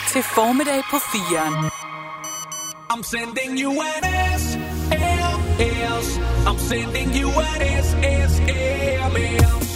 til Formiddag på 4'eren. I'm sending you an S-M-S. I'm sending you an S-S-M-S.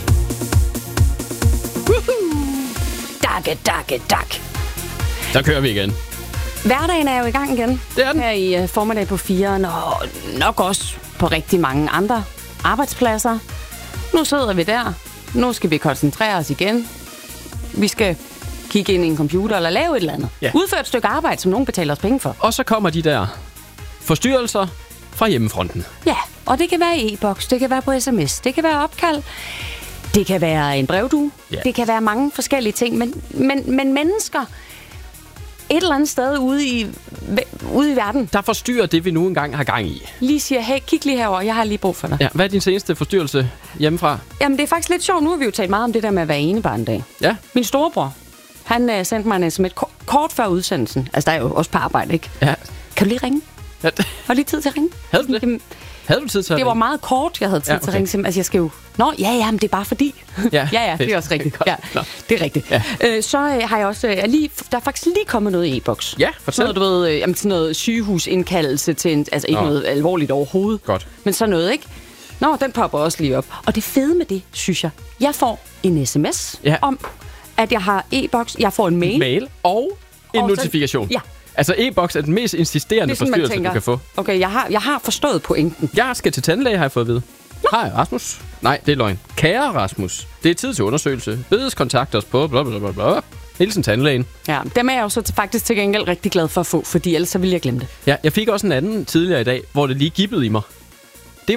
Dak. Der kører vi igen. Hverdagen er jo i gang igen. Det er den. Her i Formiddag på 4'eren, og nok også på rigtig mange andre arbejdspladser. Nu sidder vi der. Nu skal vi koncentrere os igen. Vi skal kigge ind i en computer eller lave et eller andet. Ja. Udføre et stykke arbejde, som nogen betaler os penge for. Og så kommer de der forstyrrelser fra hjemmefronten. Ja, og det kan være i e-boks, det kan være på sms, det kan være opkald, det kan være en brevdue, det kan være mange forskellige ting, men mennesker et eller andet sted ude i verden, Der forstyrrer det, vi nu engang har gang i. lige siger, hey, kig lige herover, jeg har lige brug for dig. Ja, hvad er din seneste forstyrrelse hjemmefra? Jamen, det er faktisk lidt sjovt. Nu har vi jo talt meget om det der med at være enebarndag. Ja. Min storebror, han sendte mig en sms kort før udsendelsen. Altså, der er jo også på arbejde, ikke? Ja. Kan du lige ringe? Ja. Har du lige tid til at ringe? Havde du det? Jamen, Havde du tid til at det var ringe? meget kort, jeg havde tid til at ringe. Altså, jeg skal jo... Nå, ja, men det er bare fordi. Ja, ja, det er også rigtigt. Ja, det er rigtigt. Ja. Så har jeg også... der er faktisk lige kommet noget i e-boks. Ja, fortæl. Sådan noget, du ved, sådan noget sygehusindkaldelse til en... Altså, ikke noget alvorligt overhovedet. Godt. Men sådan noget, ikke? Nå, den popper også lige op. Og det fede med det, synes jeg, jeg får en sms om, at jeg har e-boks. Jeg får en mail. Og en Og så- notifikation. Ja. Altså e-boks er den mest insisterende forstyrrelse, du kan få. Okay, jeg har forstået pointen. Jeg skal til tandlæge, har jeg fået at vide. Hej, Rasmus. Nej, det er løgn. Kære Rasmus, det er tid til undersøgelse. Bedes kontakt os på blablabla. Hilsen tandlægen. Ja, dem er jeg jo så faktisk til gengæld rigtig glad for at få, fordi ellers så ville jeg glemme det. Ja, jeg fik også en anden tidligere i dag, hvor det lige gibbede i mig. Det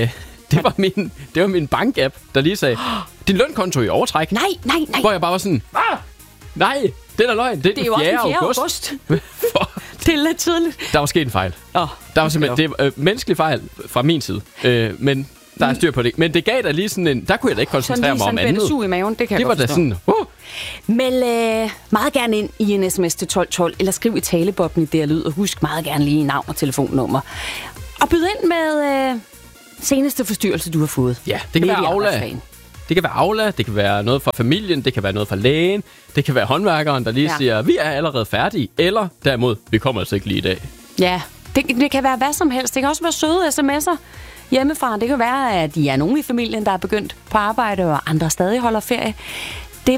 var min bank-app, der lige sagde, din lønkonto i overtræk. Nej. Hvor jeg bare var sådan, nej, det er da løgn. Det er jo også den den 4. 4. august. Det er lidt tidligt. Der var sket en fejl. Der var simpelthen det menneskelig fejl fra min side. Men der er styr på det. Men det gav da lige sådan en... Der kunne jeg da ikke koncentrere mig om andet. Sådan lige i maven, det kan jeg Det var godt da forstå. sådan... Meld meget gerne ind i en sms til 1212, eller skriv i talebobben i det lyd, og husk meget gerne lige navn og telefonnummer. Og byd ind med seneste forstyrrelse, du har fået. Ja, det kan være Aula. Det kan være Aula, det kan være noget fra familien, det kan være noget fra lægen, det kan være håndværkeren, der lige siger, vi er allerede færdige, eller derimod, vi kommer altså ikke lige i dag. Ja, det kan være hvad som helst. Det kan også være søde sms'er hjemmefra. Det kan være, at de er nogen i familien, der er begyndt på arbejde, og andre stadig holder ferie. Det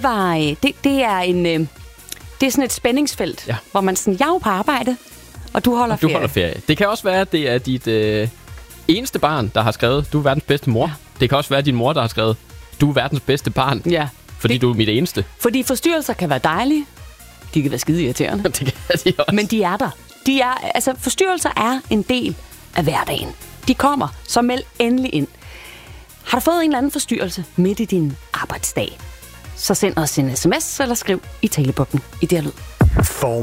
er sådan et spændingsfelt, hvor man sådan, jeg er jo på arbejde, og du holder ferie. Det kan også være, at det er dit eneste barn, der har skrevet, du er verdens bedste mor. Ja. Det kan også være din mor, der har skrevet, du er verdens bedste barn, fordi du er mit eneste. Fordi forstyrrelser kan være dejlige. De kan være skide irriterende. Det kan de også. Men de er der. Forstyrrelser er en del af hverdagen. De kommer, så meld endelig ind. Har du fået en eller anden forstyrrelse midt i din arbejdsdag, så send os en sms eller skriv i talebobben i det her lyd.